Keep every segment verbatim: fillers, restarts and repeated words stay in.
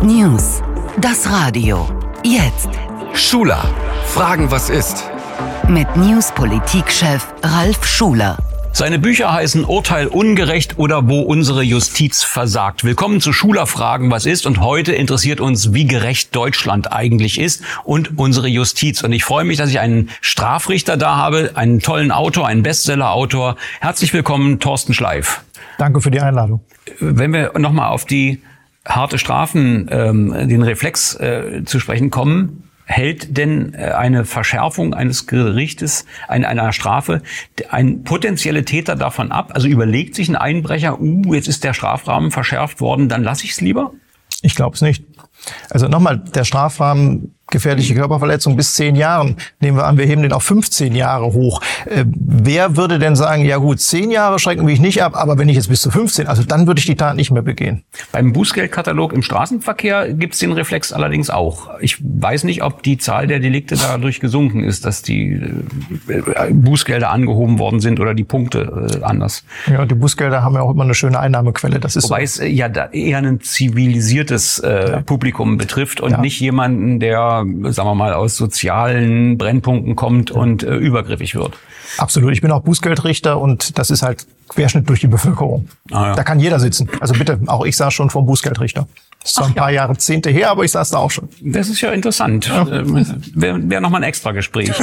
News. Das Radio. Jetzt. Schuler. Fragen, was ist? Mit News-Politikchef Ralf Schuler. Seine Bücher heißen Urteil ungerecht oder wo unsere Justiz versagt. Willkommen zu Schuler Fragen, was ist? Und heute interessiert uns, wie gerecht Deutschland eigentlich ist und unsere Justiz. Und ich freue mich, dass ich einen Strafrichter da habe, einen tollen Autor, einen Bestseller-Autor. Herzlich willkommen, Thorsten Schleif. Danke für die Einladung. Wenn wir nochmal auf die harte Strafen, ähm, den Reflex äh, zu sprechen kommen, hält denn eine Verschärfung eines Gerichtes, einer Strafe, ein potenzieller Täter davon ab? Also überlegt sich ein Einbrecher, uh, jetzt ist der Strafrahmen verschärft worden, dann lasse ich es lieber? Ich glaube es nicht. Also nochmal, der Strafrahmen gefährliche Körperverletzung bis zehn Jahren, nehmen wir an, wir heben den auf fünfzehn Jahre hoch. Äh, wer würde denn sagen, ja gut, zehn Jahre schrecken wir nicht ab, aber wenn ich jetzt bis zu fünfzehn, also dann würde ich die Tat nicht mehr begehen. Beim Bußgeldkatalog im Straßenverkehr gibt es den Reflex allerdings auch. Ich weiß nicht, ob die Zahl der Delikte dadurch gesunken ist, dass die äh, Bußgelder angehoben worden sind oder die Punkte äh, anders. Ja, die Bußgelder haben ja auch immer eine schöne Einnahmequelle. Das ist Wobei so. es ja da eher ein zivilisiertes äh, ja. Publikum betrifft und ja. nicht jemanden, der, sagen wir mal, aus sozialen Brennpunkten kommt und äh, übergriffig wird. Absolut. Ich bin auch Bußgeldrichter und das ist halt Querschnitt durch die Bevölkerung. Ah, ja. Da kann jeder sitzen. Also bitte, auch ich saß schon vom Bußgeldrichter. Das ist zwar ein paar ja. Jahrzehnte her, aber ich saß da auch schon. Das ist ja interessant. Ja. Wäre wär noch mal ein extra Gespräch.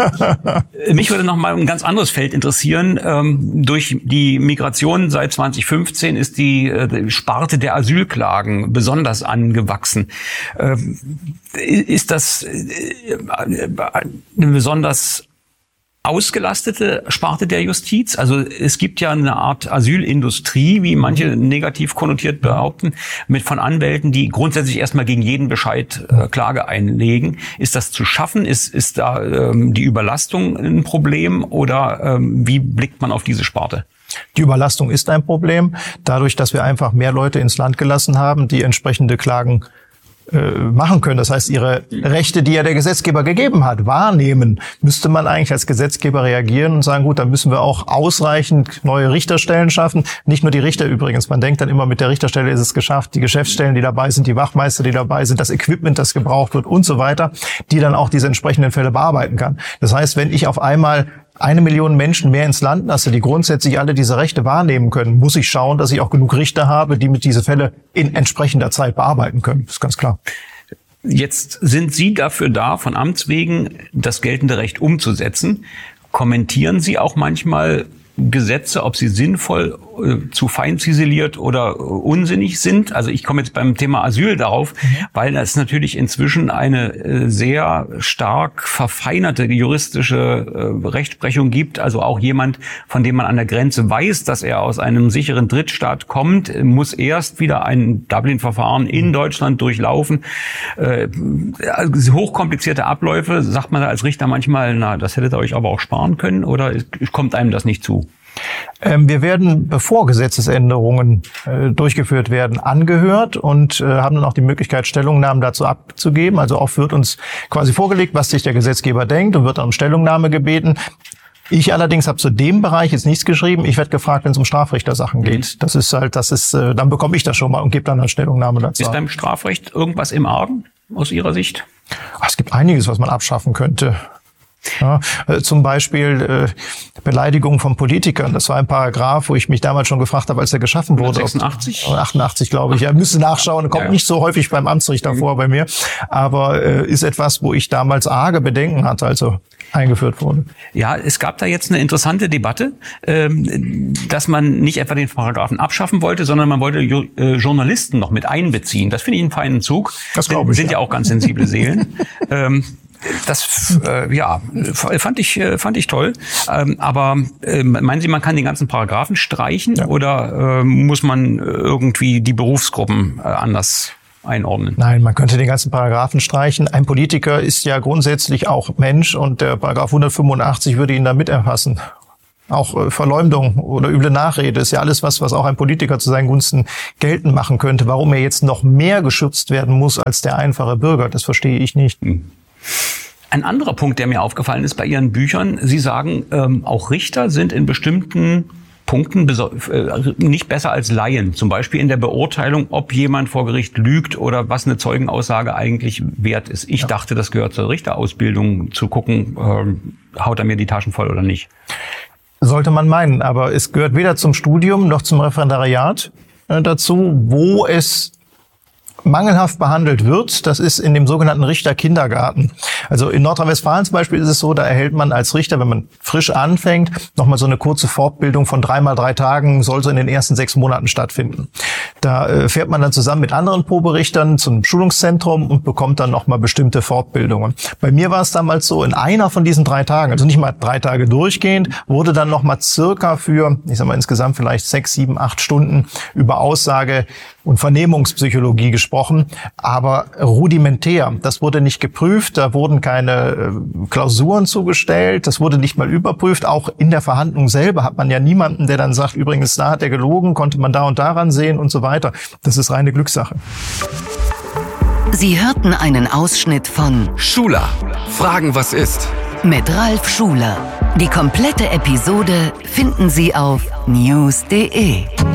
Mich würde noch mal ein ganz anderes Feld interessieren. Ähm, durch die Migration seit zwanzig fünfzehn ist die äh, Sparte der Asylklagen besonders angewachsen. Ähm, ist das äh, eine besonders ausgelastete Sparte der Justiz? Also es gibt ja eine Art Asylindustrie, wie manche negativ konnotiert behaupten, mit von Anwälten, die grundsätzlich erstmal gegen jeden Bescheid äh, Klage einlegen. Ist das zu schaffen? Ist, ist da ähm, die Überlastung ein Problem oder ähm, wie blickt man auf diese Sparte? Die Überlastung ist ein Problem. Dadurch, dass wir einfach mehr Leute ins Land gelassen haben, die entsprechende Klagen machen können. Das heißt, ihre Rechte, die ja der Gesetzgeber gegeben hat, wahrnehmen, müsste man eigentlich als Gesetzgeber reagieren und sagen, gut, dann müssen wir auch ausreichend neue Richterstellen schaffen. Nicht nur die Richter übrigens. Man denkt dann immer, mit der Richterstelle ist es geschafft. Die Geschäftsstellen, die dabei sind, die Wachmeister, die dabei sind, das Equipment, das gebraucht wird und so weiter, die dann auch diese entsprechenden Fälle bearbeiten kann. Das heißt, wenn ich auf einmal eine Million Menschen mehr ins Land lasse, die grundsätzlich alle diese Rechte wahrnehmen können, muss ich schauen, dass ich auch genug Richter habe, die mit diese Fälle in entsprechender Zeit bearbeiten können. Das ist ganz klar. Jetzt sind Sie dafür da, von Amts wegen das geltende Recht umzusetzen. Kommentieren Sie auch manchmal Gesetze, ob sie sinnvoll, äh, zu fein ziseliert oder äh, unsinnig sind? Also ich komme jetzt beim Thema Asyl darauf, mhm. weil es natürlich inzwischen eine äh, sehr stark verfeinerte juristische äh, Rechtsprechung gibt. Also auch jemand, von dem man an der Grenze weiß, dass er aus einem sicheren Drittstaat kommt, muss erst wieder ein Dublin-Verfahren in Deutschland durchlaufen. Äh, also hochkomplizierte Abläufe, sagt man da als Richter manchmal, na, das hättet ihr euch aber auch sparen können, oder kommt einem das nicht zu? Wir werden, bevor Gesetzesänderungen äh, durchgeführt werden, angehört und äh, haben dann auch die Möglichkeit, Stellungnahmen dazu abzugeben. Also oft wird uns quasi vorgelegt, was sich der Gesetzgeber denkt und wird dann um Stellungnahme gebeten. Ich allerdings habe zu dem Bereich jetzt nichts geschrieben. Ich werde gefragt, wenn es um Strafrichtersachen geht. Das ist halt, das ist, äh, dann bekomme ich das schon mal und gebe dann eine Stellungnahme dazu. Ist beim Strafrecht irgendwas im Argen aus Ihrer Sicht? Ach, es gibt einiges, was man abschaffen könnte. Ja, äh, zum Beispiel äh, Beleidigung von Politikern. Das war ein Paragraph, wo ich mich damals schon gefragt habe, als er geschaffen wurde. sechsundachtzig? Ob, achtundachtzig, glaube ich. Ja, müsste nachschauen. Kommt ja, ja. nicht so häufig beim Amtsrichter mhm. vor bei mir. Aber äh, ist etwas, wo ich damals arge Bedenken hatte, also eingeführt wurde. Ja, es gab da jetzt eine interessante Debatte, ähm, dass man nicht etwa den Paragraphen abschaffen wollte, sondern man wollte jo- äh, Journalisten noch mit einbeziehen. Das finde ich einen feinen Zug. Das glaube ich. Sind ja auch ganz sensible Seelen. ähm, Das äh, ja fand ich äh, fand ich toll. Ähm, aber äh, meinen Sie, man kann den ganzen Paragraphen streichen ja. oder äh, muss man irgendwie die Berufsgruppen äh, anders einordnen? Nein, man könnte den ganzen Paragraphen streichen. Ein Politiker ist ja grundsätzlich auch Mensch und der Paragraph hundertfünfundachtzig würde ihn da mit erfassen. Auch äh, Verleumdung oder üble Nachrede ist ja alles was, was auch ein Politiker zu seinen Gunsten geltend machen könnte. Warum er jetzt noch mehr geschützt werden muss als der einfache Bürger, das verstehe ich nicht. Hm. Ein anderer Punkt, der mir aufgefallen ist bei Ihren Büchern, Sie sagen, ähm, auch Richter sind in bestimmten Punkten nicht besser als Laien. Zum Beispiel in der Beurteilung, ob jemand vor Gericht lügt oder was eine Zeugenaussage eigentlich wert ist. Ich ja. dachte, das gehört zur Richterausbildung, zu gucken, äh, haut er mir die Taschen voll oder nicht. Sollte man meinen, aber es gehört weder zum Studium noch zum Referendariat äh, dazu, wo es mangelhaft behandelt wird. Das ist in dem sogenannten Richterkindergarten. Also in Nordrhein-Westfalen zum Beispiel ist es so, da erhält man als Richter, wenn man frisch anfängt, nochmal so eine kurze Fortbildung von dreimal drei Tagen, soll so in den ersten sechs Monaten stattfinden. Da äh, fährt man dann zusammen mit anderen Proberichtern zum Schulungszentrum und bekommt dann nochmal bestimmte Fortbildungen. Bei mir war es damals so, in einer von diesen drei Tagen, also nicht mal drei Tage durchgehend, wurde dann nochmal circa für, ich sag mal insgesamt vielleicht sechs, sieben, acht Stunden über Aussage und Vernehmungspsychologie gesprochen, aber rudimentär. Das wurde nicht geprüft, da wurden keine Klausuren zugestellt, das wurde nicht mal überprüft. Auch in der Verhandlung selber hat man ja niemanden, der dann sagt, übrigens, da hat er gelogen, konnte man da und daran sehen und so weiter. Das ist reine Glückssache. Sie hörten einen Ausschnitt von Schuler, Fragen, was ist? Mit Ralf Schuler. Die komplette Episode finden Sie auf news punkt de.